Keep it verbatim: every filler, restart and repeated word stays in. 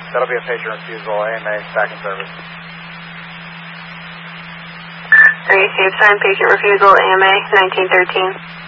That'll be a pager refusal, A M A, back in service. three, Cape Sign, patient refusal, A M A, nineteen thirteen.